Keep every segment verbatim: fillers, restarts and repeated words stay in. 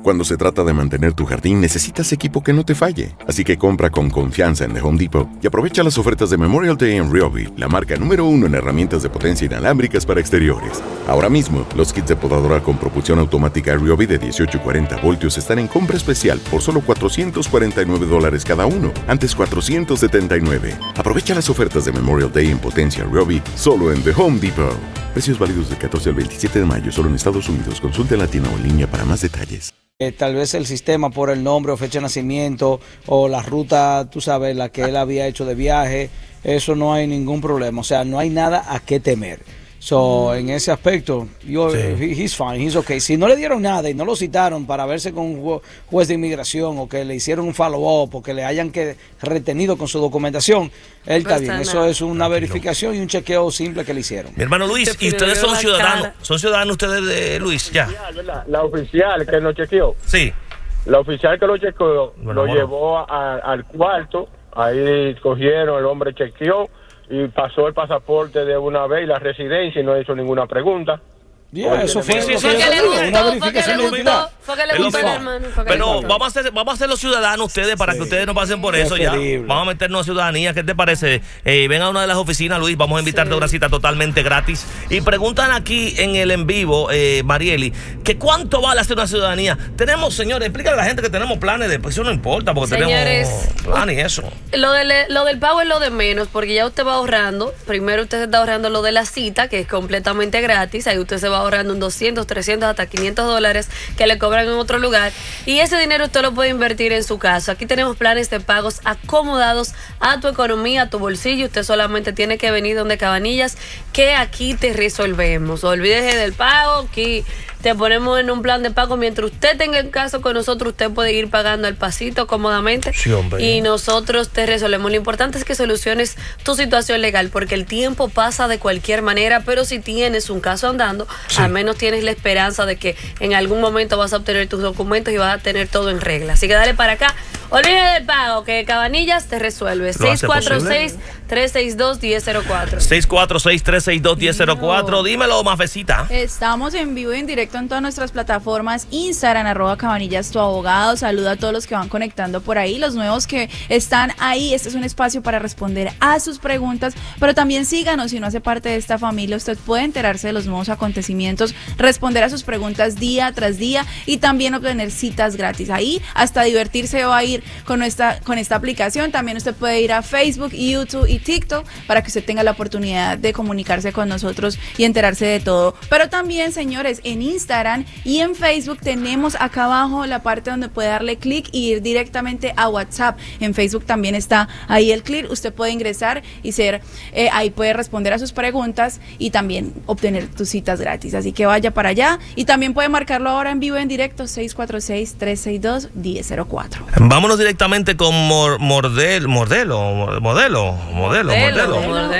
Cuando se trata de mantener tu jardín, necesitas equipo que no te falle. Así que compra con confianza en The Home Depot y aprovecha las ofertas de Memorial Day en Ryobi, la marca número uno en herramientas de potencia inalámbricas para exteriores. Ahora mismo, los kits de podadora con propulsión automática Ryobi de dieciocho y cuarenta voltios están en compra especial por solo cuatrocientos cuarenta y nueve dólares cada uno, antes cuatrocientos setenta y nueve. Aprovecha las ofertas de Memorial Day en potencia Ryobi solo en The Home Depot. Precios válidos del catorce al veintisiete de mayo solo en Estados Unidos. Consulte en la tienda o en línea para más detalles. Eh, tal vez el sistema por el nombre o fecha de nacimiento o la ruta, tú sabes, la que él había hecho de viaje, eso no hay ningún problema. O sea, no hay nada a qué temer. So, en ese aspecto, yo, sí. he's fine, he's okay. Si no le dieron nada y no lo citaron para verse con un juez de inmigración o que le hicieron un follow-up o que le hayan que retenido con su documentación, él está bien. Eso es una verificación y un chequeo simple que le hicieron. Mi hermano Luis, ¿y ustedes son ciudadanos? ¿Son ciudadanos ustedes de Luis? Ya. La, la oficial que lo chequeó. Sí. La oficial que lo chequeó bueno, lo bueno. llevó a, al cuarto, ahí cogieron, el hombre chequeó y pasó el pasaporte de una vez y la residencia y no hizo ninguna pregunta. Yeah, eso fue, sí, sí, fue, que le gustó, fue que le gustó, fue que le gustó el hermano. Pero vamos a ser, vamos a ser los ciudadanos ustedes para sí. que ustedes no pasen por eso ya. Vamos a meternos a ciudadanía. ¿Qué te parece? Eh, ven a una de las oficinas, Luis. Vamos a invitarte sí. a una cita totalmente gratis. Y preguntan aquí en el en vivo, eh, Marieli, que cuánto vale hacer una ciudadanía. Tenemos, señores, explícale a la gente que tenemos planes de, pues eso no importa porque señores, tenemos planes y eso. Lo, de, lo del pago es lo de menos porque ya usted va ahorrando. Primero usted se está ahorrando lo de la cita, que es completamente gratis. Ahí usted se va ahorrando un doscientos, trescientos, hasta quinientos dólares que le cobran en otro lugar. Y ese dinero usted lo puede invertir en su casa. Aquí tenemos planes de pagos acomodados a tu economía, a tu bolsillo. Usted solamente tiene que venir donde Cabanillas, que aquí te resolvemos. Olvídese del pago, aquí te ponemos en un plan de pago. Mientras usted tenga el caso con nosotros, usted puede ir pagando el pasito cómodamente. Sí, hombre. Y nosotros te resolvemos. Lo importante es que soluciones tu situación legal, porque el tiempo pasa de cualquier manera, pero si tienes un caso andando, sí. al menos tienes la esperanza de que en algún momento vas a obtener tus documentos y vas a tener todo en regla. Así que dale para acá. Olvídate del pago, que Cabanillas te resuelve. seis cuatro seis, tres seis dos, uno cero cero cuatro. seis cuatro seis, tres seis dos, uno cero cero cuatro. Dímelo, Mafecita. Estamos en vivo y en directo en todas nuestras plataformas. Instagram, arroba Cabanillas, tu abogado. Saluda a todos los que van conectando por ahí, los nuevos que están ahí. Este es un espacio para responder a sus preguntas, pero también síganos si no hace parte de esta familia. Usted puede enterarse de los nuevos acontecimientos, responder a sus preguntas día tras día y también obtener citas gratis. Ahí hasta divertirse va a ir con esta, con esta aplicación. También usted puede ir a Facebook, YouTube y TikTok para que usted tenga la oportunidad de comunicarse con nosotros y enterarse de todo. Pero también, señores, en Instagram y en Facebook tenemos acá abajo la parte donde puede darle clic y ir directamente a WhatsApp. En Facebook también está ahí el clic. Usted puede ingresar y ser, eh, ahí puede responder a sus preguntas y también obtener tus citas gratis. Así que vaya para allá y también puede marcarlo ahora en vivo en directo, seis cuatro seis, tres seis dos, uno cero cero cuatro. Vámonos directamente con Mor Mordel, Mordelo, Modelo, Modelo, Modelo. Modelo.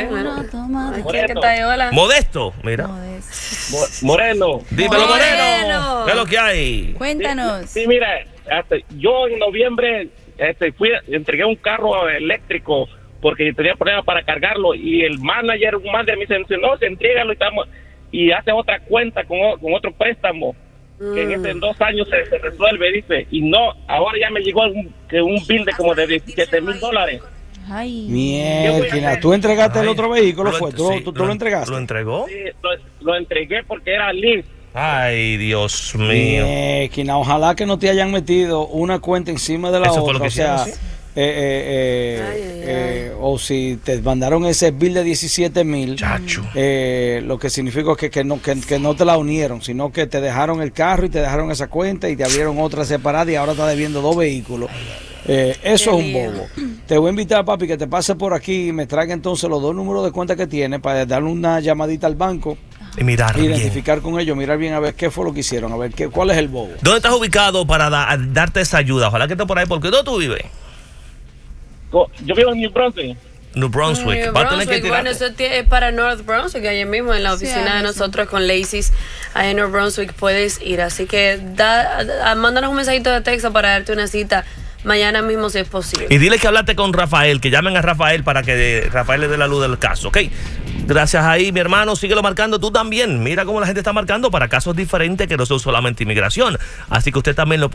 Modelo. Modesto, mira. Modesto. Moreno. Dímelo, Moreno. ¿Qué es lo que hay? Cuéntanos. Sí, sí mira, este, yo en noviembre este, fui, entregué un carro eléctrico porque tenía problemas para cargarlo y el manager, un manager me dice, no, se entrégalo y, estamos, y hace otra cuenta con, con otro préstamo. Que en, este, en dos años se, se resuelve, dice, y no, ahora ya me llegó un, que un bill de como de diecisiete mil dólares. Ay. Mierda, ¿tú entregaste Ay. el otro vehículo? Lo, fue? ¿Tú, sí, tú, tú lo, lo entregaste? ¿Lo entregó? Sí, lo, lo entregué porque era lease. Ay, Dios mío. Mierda, ojalá que no te hayan metido una cuenta encima de la Eso otra, fue lo que o sea... hicieron, ¿sí? Eh, eh, eh, ay, ay, eh, o si te mandaron ese bill de diecisiete mil, eh, lo que significa que, que, no, que, que no te la unieron, sino que te dejaron el carro y te dejaron esa cuenta y te abrieron otra separada y ahora estás debiendo dos vehículos. Eh, eso es un bobo. Te voy a invitar, papi, que te pase por aquí y me traiga entonces los dos números de cuenta que tiene para darle una llamadita al banco y mirar identificar bien. con ellos, mirar bien a ver qué fue lo que hicieron, a ver qué, cuál es el bobo. ¿Dónde estás ubicado para da, darte esa ayuda? Ojalá que estés por ahí, porque ¿dónde tú vives? Yo vivo en New Brunswick. New Brunswick. New Va a Brunswick. tener que Bueno, eso es para North Brunswick, allá mismo en la oficina sí, de nosotros con Lacey's, allá en North Brunswick puedes ir. Así que da, da, mándanos un mensajito de texto para darte una cita mañana mismo si es posible. Y dile que hablaste con Rafael, que llamen a Rafael para que Rafael le dé la luz del caso, ¿ok? Gracias ahí, mi hermano, síguelo marcando tú también. Mira cómo la gente está marcando para casos diferentes que no son solamente inmigración. Así que usted también lo puede